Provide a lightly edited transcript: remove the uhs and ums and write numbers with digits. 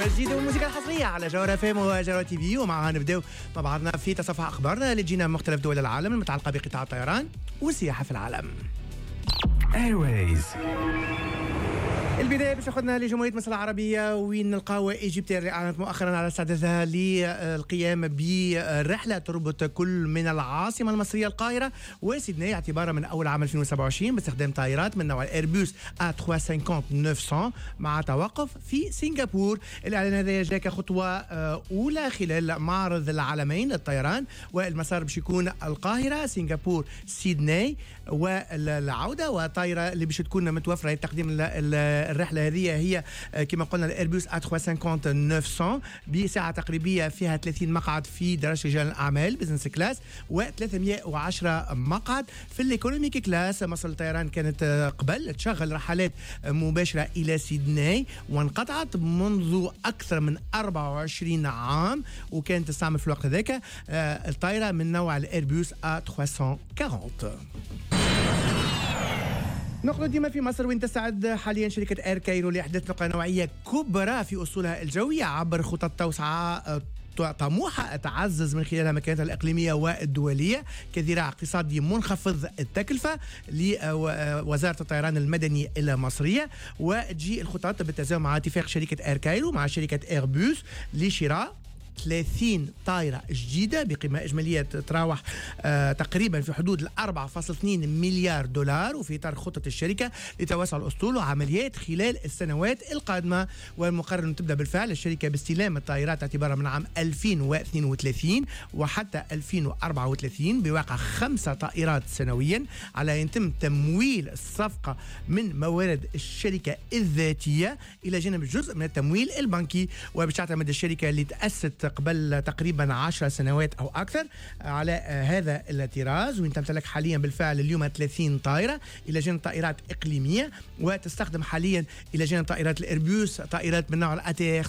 جديدة والموسيقى الحصرية على جوهرة اف ام وجوهرة تي في. ومعها نبداو مع بعضنا في تصفح أخبارنا اللي تجينا من مختلف دول العالم المتعلقة بقطاع الطيران والسياحة في العالم. ايرويز. البداية باش ناخذنا لجمهورية مصر العربية وين نلقاو ايجيبتير اعلنت مؤخرا على استعدادها للقيام برحلة تربط كل من العاصمة المصرية القاهرة وسيدني اعتبارا من اول عام 2027 باستخدام طائرات من نوع الايربوس A350-900 مع توقف في سنغافورة. الاعلان هذا جاء كخطوة اولى خلال معرض العالمين للطيران، والمسار باش يكون القاهرة سنغافورة سيدني والعودة، وطائرة اللي باش تكون متوفرة لتقديم الرحلة هذه هي كما قلنا الايربوس A350-900 بساعة تقريبية فيها 30 مقعد في درجة رجال الأعمال بزنس كلاس و310 مقعد في الايكونوميك كلاس. مصر للطيران كانت قبل تشغل رحلات مباشرة إلى سيدني وانقطعت منذ أكثر من 24 عام، وكانت تستعمل في الوقت ذاك الطائرة من نوع الايربوس A340. نقل ديما في مصر وين تستعد حاليا شركة اير كايرو لإحداث نقلة نوعية كبرى في أصولها الجوية عبر خطط توسعة طموحة تعزز من خلالها مكانتها الإقليمية والدولية كذراع اقتصادي منخفض التكلفة لوزارة الطيران المدني المصرية. وتجي الخطط بالتزامن مع اتفاق شركة اير كايرو مع شركة ايربوس لشراء 30 طائرة جديدة بقيمة إجمالية تتراوح تقريبا في حدود 4.2 مليار دولار، وفي إطار خطة الشركة لتوسع الأسطول وعمليات خلال السنوات القادمة. والمقرر أن تبدأ بالفعل الشركة باستلام الطائرات اعتبارا من عام 2032 وحتى 2034 بواقع 5 طائرات سنويا، على أن يتم تمويل الصفقة من موارد الشركة الذاتية إلى جانب جزء من التمويل البنكي. وباش تعتمد الشركة اللي تأسست قبل تقريبا 10 سنوات أو أكثر على هذا الطراز، وين تمتلك حاليا بالفعل اليوم 30 طائرة إلى جانب طائرات إقليمية، وتستخدم حاليا إلى جانب طائرات الإيربوس طائرات من نوع الATR